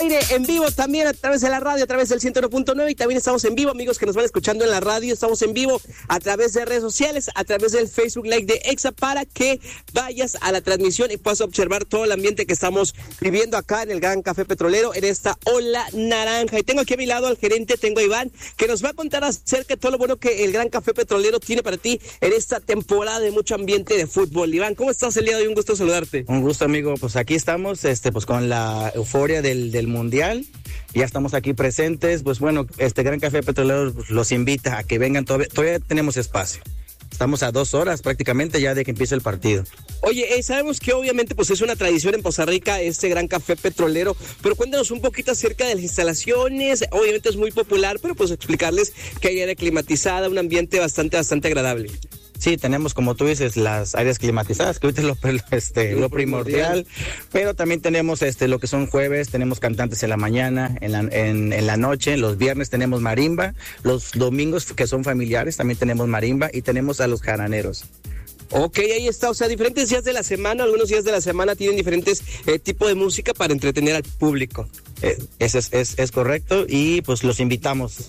aire en vivo también a través de la radio, a través del 101.9 y también estamos en vivo, amigos que nos van escuchando en la radio, estamos en vivo a través de redes sociales, a través del Facebook Live de Exa para que vayas a la transmisión y puedas observar todo el ambiente que estamos viviendo acá en el Gran Café Petrolero en esta Ola Naranja. Y tengo aquí a mi lado al gerente, tengo a Iván, que nos va a contar acerca de todo lo bueno que el Gran Café Petrolero tiene para ti en esta temporada de mucho ambiente de fútbol. Iván, ¿cómo estás el día de hoy? Un gusto saludarte. Un gusto, amigo. Pues aquí estamos, pues con la euforia del Mundial. Ya estamos aquí presentes. Pues bueno, Gran Café Petrolero los invita a que vengan. Todavía tenemos espacio. Estamos a 2 horas prácticamente ya de que empiece el partido. Oye, sabemos que obviamente pues es una tradición en Poza Rica Gran Café Petrolero, pero cuéntanos un poquito acerca de las instalaciones. Obviamente es muy popular, pero pues explicarles que hay área climatizada, un ambiente bastante agradable. Sí, tenemos, como tú dices, las áreas climatizadas, que ahorita es lo primordial, pero también tenemos lo que son jueves, tenemos cantantes en la mañana, en la noche, los viernes tenemos marimba, los domingos que son familiares también tenemos marimba y tenemos a los jaraneros. Ok, ahí está, o sea, diferentes días de la semana, algunos días de la semana tienen diferentes tipos de música para entretener al público. Eso es correcto y pues los invitamos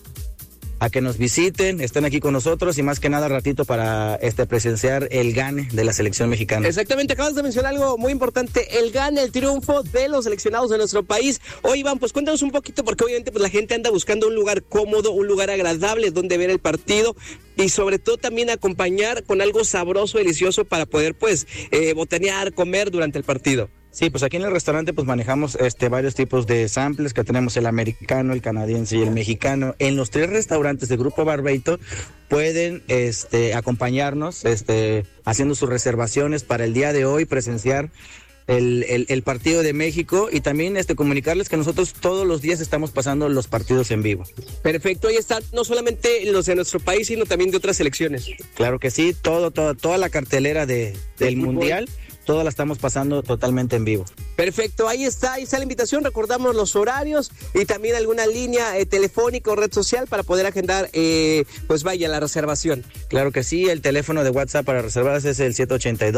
a que nos visiten, estén aquí con nosotros y más que nada ratito para presenciar el gane de la selección mexicana. Exactamente, acabas de mencionar algo muy importante, el gane, el triunfo de los seleccionados de nuestro país. Oye, Iván, pues cuéntanos un poquito, porque obviamente pues la gente anda buscando un lugar cómodo, un lugar agradable donde ver el partido y sobre todo también acompañar con algo sabroso, delicioso para poder pues botanear, comer durante el partido. Sí, pues aquí en el restaurante pues manejamos varios tipos de samples, que tenemos el americano, el canadiense y el mexicano. En los 3 restaurantes de Grupo Barbeito pueden acompañarnos haciendo sus reservaciones para el día de hoy, presenciar el partido de México y también comunicarles que nosotros todos los días estamos pasando los partidos en vivo. Perfecto, ahí están no solamente los de nuestro país, sino también de otras selecciones. Claro que sí, toda la cartelera del Mundial. Toda la estamos pasando totalmente en vivo. Perfecto, ahí está la invitación, recordamos los horarios y también alguna línea telefónica o red social para poder agendar, la reservación. Claro que sí, el teléfono de WhatsApp para reservarse es el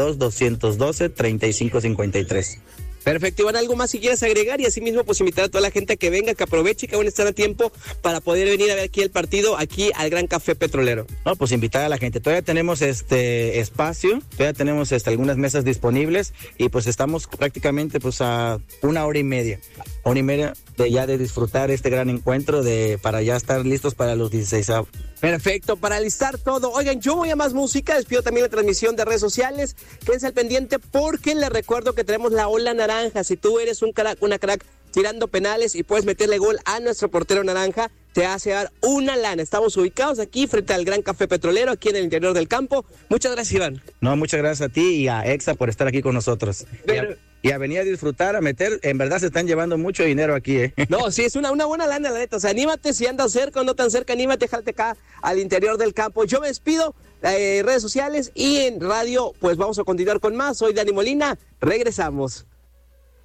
782-212-3553. Perfecto, Iván, ¿algo más si quieres agregar? Y asimismo, pues invitar a toda la gente a que venga, que aproveche, que aún están a tiempo para poder venir a ver aquí el partido, aquí al Gran Café Petrolero. No, pues invitar a la gente. Todavía tenemos espacio, todavía tenemos algunas mesas disponibles y pues estamos prácticamente pues a 1 hora y media de disfrutar este gran encuentro para ya estar listos para los 16avos. Perfecto, para alistar todo. Oigan, yo voy a más música, despido también la transmisión de redes sociales. Quédense al pendiente porque les recuerdo que tenemos la Ola Naranja. Si tú eres un crack, una crack tirando penales y puedes meterle gol a nuestro portero naranja, te hace dar una lana. Estamos ubicados aquí frente al Gran Café Petrolero, aquí en el interior del campo. Muchas gracias, Iván. No, muchas gracias a ti y a Exa por estar aquí con nosotros. Y a venir a disfrutar, a meter, en verdad se están llevando mucho dinero aquí, No, sí, es una buena lana, la neta. O sea, anímate, si andas cerca o no tan cerca, anímate, jalte acá al interior del campo. Yo me despido, redes sociales y en radio, pues vamos a continuar con más. Soy Dani Molina, regresamos.